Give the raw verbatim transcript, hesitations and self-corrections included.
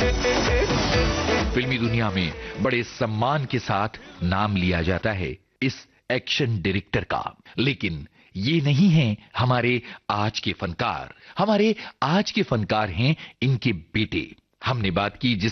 फिल्मी दुनिया में बड़े सम्मान के साथ नाम लिया जाता है इस एक्शन डायरेक्टर का। लेकिन ये नहीं है हमारे आज के फनकार। हमारे आज के फनकार हैं इनके बेटे। हमने बात की जिस